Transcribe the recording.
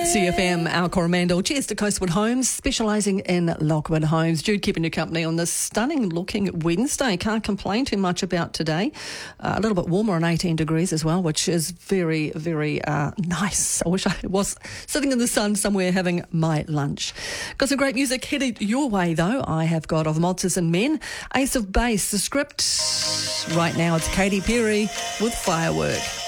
CFM, our Coromandel. Cheers to Coastwood Homes, specialising in Lockwood homes. Jude keeping you company on this stunning looking Wednesday. Can't complain too much about today. A little bit warmer on 18 degrees as well, which is very, very nice. I wish I was sitting in the sun somewhere having my lunch. Got some great music headed your way though. I have got Of Monsters and Men, Ace of Base, the script. Right now it's Katy Perry with Firework.